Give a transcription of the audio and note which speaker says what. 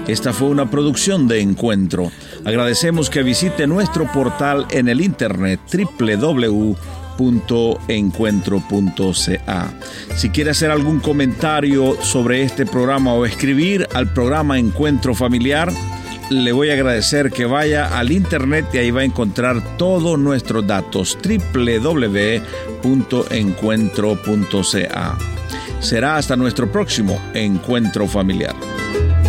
Speaker 1: Esta fue una producción de Encuentro. Agradecemos que visite nuestro portal en el internet www.encuentro.ca. Si quiere hacer algún comentario sobre este programa o escribir al programa Encuentro Familiar, le voy a agradecer que vaya al internet y ahí va a encontrar todos nuestros datos, www.encuentro.ca. Será hasta nuestro próximo Encuentro Familiar.